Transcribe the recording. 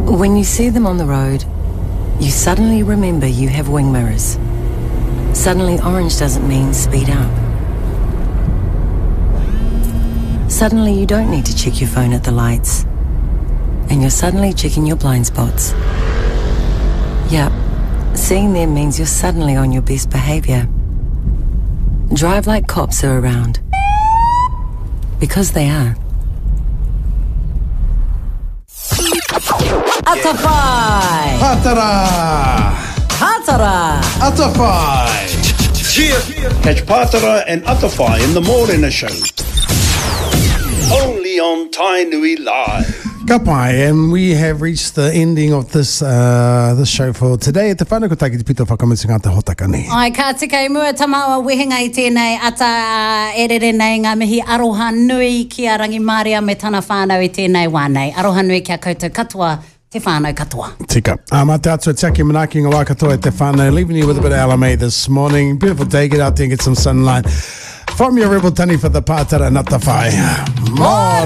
When you see them on the road, you suddenly remember you have wing mirrors. Suddenly orange doesn't mean speed up. Suddenly you don't need to check your phone at the lights. And you're suddenly checking your blind spots. Yep, seeing them means you're suddenly on your best behaviour. Drive like cops are around. Because they are. Atawhai! Pātara! Pātara! Atawhai! Catch Pātara and Atawhai in the morning show. Only on Tainui Live. Kapai, and we have reached the ending of this show for today. Te whānau ko taki te pito whakamitsinga te hotakani. Ai, ka tika i mua tamaua wehenga I tēnei ata erere nei ngā mihi aroha nui ki a rangi Māria me tana whānau I tēnei wānei. Aroha nui kia koutou katoa, te whānau katoa. Tika. Mā te atua Taki Manaki ngā wā katoa te whānau. Leaving you with a bit of LMA this morning. Beautiful day, get out there and get some sunlight. From your rebel tani for the Pātara and Atawhai. More!